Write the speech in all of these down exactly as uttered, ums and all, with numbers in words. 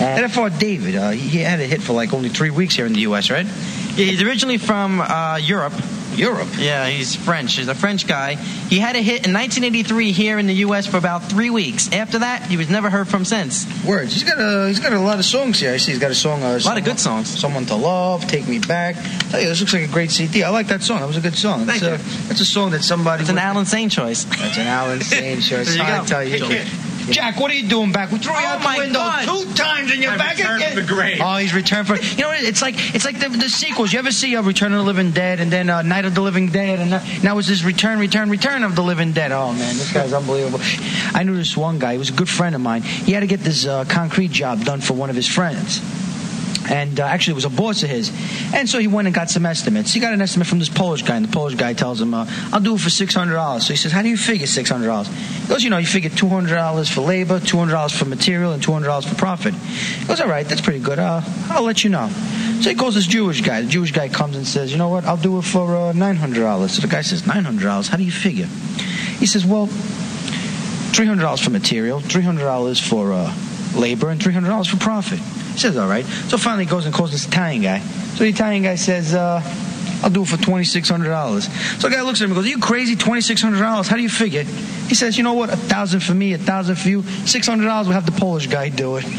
And I thought David, uh, he had a hit for like only three weeks here in the U S, right? Yeah, he's originally from uh, Europe. Europe? Yeah, he's French. He's a French guy. He had a hit in nineteen eighty-three here in the U S for about three weeks. After that, he was never heard from since. Words. He's got a he's got a lot of songs here. I see he's got a song. Uh, a lot of good songs. Someone to Love, Take Me Back. Hey, this looks like a great C D. I like that song. That was a good song. Thank that's, you. A, that's a song that somebody... It's an Alan Sane choice. That's an Alan Sane choice. There you go. I tell you. Jack, what are you doing back? We threw you Oh, out my the window God. two times and you're I back returned again. from the grave. Oh, he's returned for... You know what? It's like it's like the, the sequels. You ever see uh, Return of the Living Dead and then uh, Night of the Living Dead? And uh, now it's this Return, Return, Return of the Living Dead. Oh, man, this guy's unbelievable. I knew this one guy. He was a good friend of mine. He had to get this uh, concrete job done for one of his friends. And uh, actually, it was a boss of his. And so he went and got some estimates. He got an estimate from this Polish guy, and the Polish guy tells him, uh, I'll do it for six hundred dollars. So he says, how do you figure six hundred dollars? He goes, you know, you figure two hundred dollars for labor, two hundred dollars for material, and two hundred dollars for profit. He goes, all right, that's pretty good. Uh, I'll let you know. So he calls this Jewish guy. The Jewish guy comes and says, you know what, I'll do it for uh, nine hundred dollars. So the guy says, nine hundred dollars? How do you figure? He says, well, three hundred dollars for material, three hundred dollars for uh, labor, and three hundred dollars for profit. He says, all right. So finally he goes and calls this Italian guy. So the Italian guy says, uh, I'll do it for twenty-six hundred dollars. So the guy looks at him and goes, are you crazy? twenty-six hundred dollars? How do you figure? He says, you know what? A thousand for me, a thousand for you. six hundred dollars, we'll have the Polish guy do it.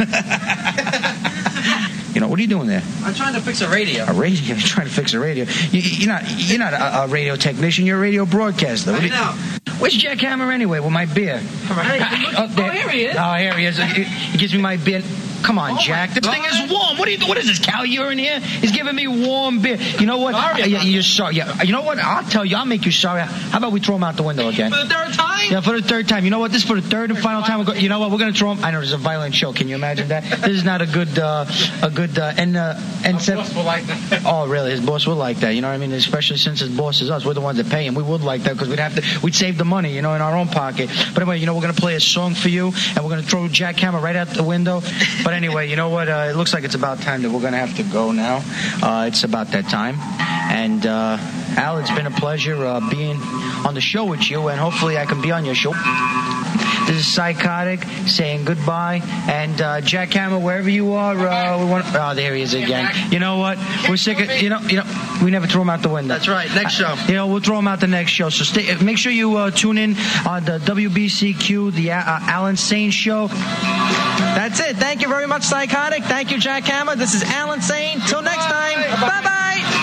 You know, what are you doing there? I'm trying to fix a radio. A radio? You're trying to fix a radio. You, you're not You're not a, a radio technician. You're a radio broadcaster. I know. Where's Jack Hammer anyway with my beer? Hey, Oh, there. oh, here he is. Oh, here he is. He, he gives me my beer. Come on, Oh, Jack. my This God. thing is warm. What are you? What is this, cow urine here? He's giving me warm beer. You know what? Sorry Uh, yeah, about you're sorry. Yeah. You know what? I'll tell you. I'll make you sorry. How about we throw him out the window again? For the third time? Yeah, for the third time. You know what? This is for the third and final time. We're go- you know what? We're going to throw him. I know there's a violent show. Can you imagine that? This is not a good, uh, a good, uh, and, uh, and My boss will like that. Oh, really? His boss would like that. You know what I mean? Especially since his boss is us. We're the ones that pay him. We would like that because we'd have to, we'd save the money, you know, in our own pocket. But anyway, you know, we're going to play a song for you and we're going to throw Jack Hammer right out the window. But anyway, you know what? Uh, it looks like it's about time that we're going to have to go now. Uh, it's about that time. And, uh, Al, it's been a pleasure, uh, being on the show with you, and hopefully I can be on your show. This is Psychotic saying goodbye, and uh, Jack Hammer, wherever you are, uh, we want. Oh, there he is again. You know what? We're sick of. You know, you know, we never throw him out the window. That's right. Next show. You know, we'll throw him out the next show. So stay. Make sure you uh, tune in on the W B C Q, the uh, Alan Sane Show. That's it. Thank you very much, Psychotic. Thank you, Jack Hammer. This is Alan Sane. Till next time. Bye bye.